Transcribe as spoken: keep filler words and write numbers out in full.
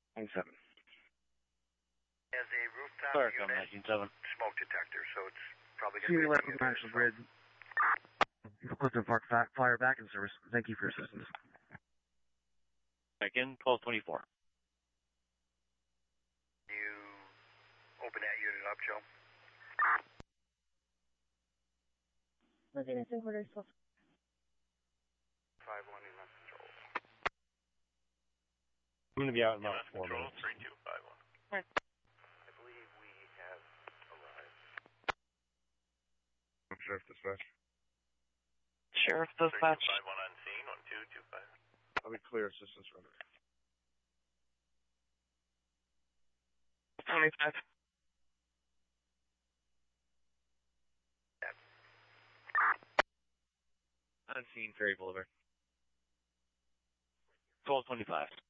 nineteen seven. As a rooftop Claricom, unit, nineteen seven. smoke detector, so it's probably going See to you be... later, National Grid. Clifton Park Fire Back in Service. Thank you for your assistance. Back in, twelve twenty-four. You open that unit up, Joe? Looking at quarters, twelve. five one in control. I'm going to be out in about four Control, minutes. three two five one. Right. I believe we have arrived. Sheriff Dispatch. Sheriff Dispatch. three two five one on scene, one two two five. I'll be clear, assistance runner. twenty-five. On scene, Ferry Boulevard. twelve twenty-five.